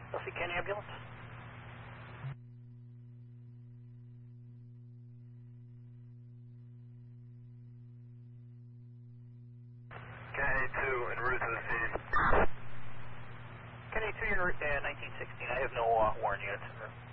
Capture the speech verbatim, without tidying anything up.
Chelsea County Ambulance. K A two en route to the scene. County two, you're uh, nineteen sixteen. I have no uh, warrant units.